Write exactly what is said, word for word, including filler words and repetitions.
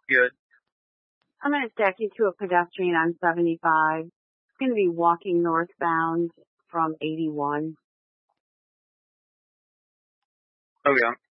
Good. I'm going to stack you to a pedestrian on seventy-five. It's going to be walking northbound from eighty-one. Oh, yeah.